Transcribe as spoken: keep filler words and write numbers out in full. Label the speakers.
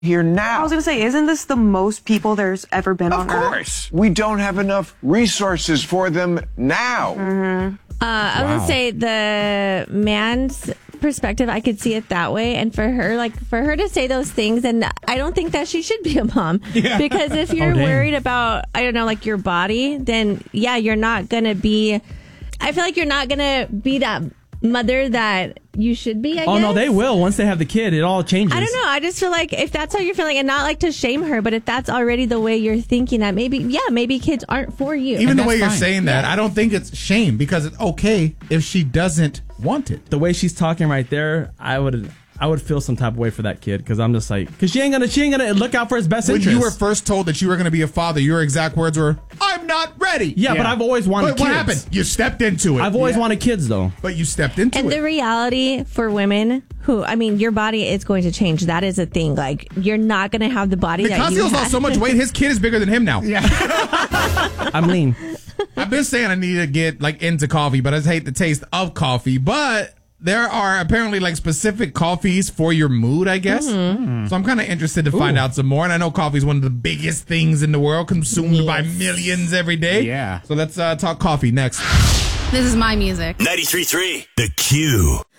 Speaker 1: here now.
Speaker 2: I was going to say, isn't this the most people there's ever been on Earth?
Speaker 1: Of course. We don't have enough resources for them now.
Speaker 2: Mm-hmm.
Speaker 3: Uh, I was
Speaker 1: Wow.
Speaker 3: gonna say the man's perspective, I could see it that way, and for her, like for her to say those things, and I don't think that she should be a mom.
Speaker 4: Yeah.
Speaker 3: Because if you're
Speaker 4: Oh, dang.
Speaker 3: worried about, I don't know, like your body, then yeah, you're not gonna be. I feel like you're not gonna be that mother that you should be. I
Speaker 4: Oh,
Speaker 3: guess.
Speaker 4: no, they will. Once they have the kid, it all changes.
Speaker 3: I don't know. I just feel like if that's how you're feeling, and not like to shame her, but if that's already the way you're thinking, that maybe, yeah, maybe kids aren't for you.
Speaker 5: Even the way you're saying that, I don't think it's shame because it's okay if she doesn't want it.
Speaker 4: The way she's talking right there, I would I would feel some type of way for that kid because I'm just like, because she ain't gonna she ain't gonna look out for his best
Speaker 5: When
Speaker 4: interest.
Speaker 5: you were first told that you were going to be a father, your exact words were, "I'm not ready."
Speaker 4: Yeah, but I've always wanted
Speaker 5: But what
Speaker 4: kids.
Speaker 5: happened? You stepped into it.
Speaker 4: I've always
Speaker 5: Yeah.
Speaker 4: wanted kids though.
Speaker 5: But you stepped into
Speaker 3: And
Speaker 5: it.
Speaker 3: the reality for women who, I mean, your body is going to change. That is a thing. Like, you're not going to have the body that you
Speaker 5: Picasio's
Speaker 3: had.
Speaker 5: lost so much weight, his kid is bigger than him now. Yeah.
Speaker 4: I'm lean.
Speaker 5: I've been saying I need to get like into coffee, but I just hate the taste of coffee. But there are apparently like specific coffees for your mood, I guess.
Speaker 3: Mm-hmm.
Speaker 5: So I'm kind of interested to find out some more. And I know coffee is one of the biggest things in the world, consumed by millions every day.
Speaker 6: Yeah.
Speaker 5: So let's uh, talk coffee next.
Speaker 7: This is my music.
Speaker 8: ninety-three point three The Q.